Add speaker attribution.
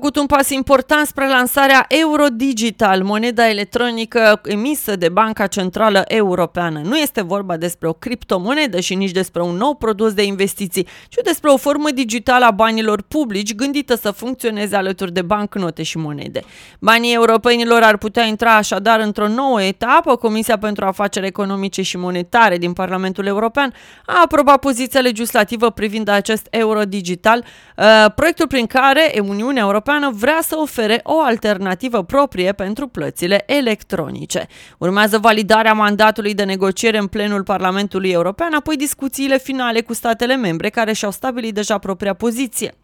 Speaker 1: Făcut un pas important spre lansarea Eurodigital, moneda electronică emisă de Banca Centrală Europeană. Nu este vorba despre o criptomonedă și nici despre un nou produs de investiții, ci despre o formă digitală a banilor publici gândită să funcționeze alături de bancnote și monede. Banii europenilor ar putea intra așadar într-o nouă etapă. Comisia pentru Afaceri Economice și Monetare din Parlamentul European a aprobat poziția legislativă privind acest Eurodigital, proiectul prin care Uniunea Europeană vrea să ofere o alternativă proprie pentru plățile electronice. Urmează validarea mandatului de negociere în plenul Parlamentului European, apoi discuțiile finale cu statele membre care și-au stabilit deja propria poziție.